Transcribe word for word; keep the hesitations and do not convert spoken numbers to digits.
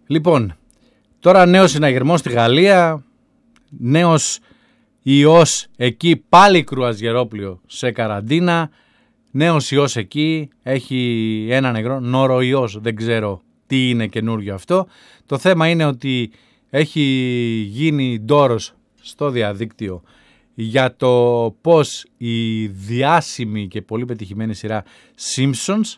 Λοιπόν, τώρα νέος συναγερμός στη Γαλλία, νέος ιός εκεί, πάλι κρουαζιερόπλοιο σε καραντίνα, νέος ιός εκεί, έχει ένα νεκρό, νοροϊός, δεν ξέρω τι είναι καινούριο αυτό. Το θέμα είναι ότι έχει γίνει ντόρος στο διαδίκτυο για το πώς η διάσημη και πολύ πετυχημένη σειρά Simpsons